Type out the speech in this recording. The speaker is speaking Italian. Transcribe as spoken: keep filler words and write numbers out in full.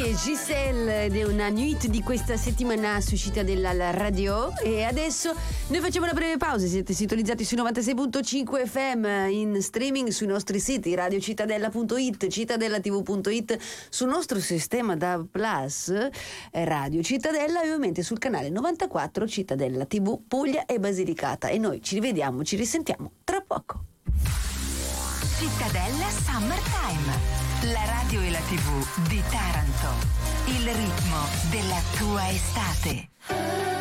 C'était Giselle di una nuit di questa settimana su Cittadella alla radio. E adesso noi facciamo una breve pausa. Siete sintonizzati su novantasei virgola cinque F M, in streaming sui nostri siti radiocittadella punto it, cittadellatv punto it, sul nostro sistema D A B Plus Radio Cittadella, e ovviamente sul canale novantaquattro Cittadella tivù Puglia e Basilicata. E noi ci rivediamo, ci risentiamo tra poco. Cittadella Summertime, la radio e la tivù di Taranto. Il ritmo della tua estate.